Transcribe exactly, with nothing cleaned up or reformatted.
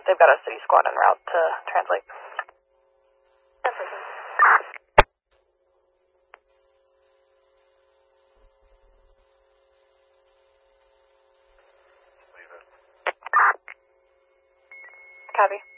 they've got a city squad en route to translate. Copy.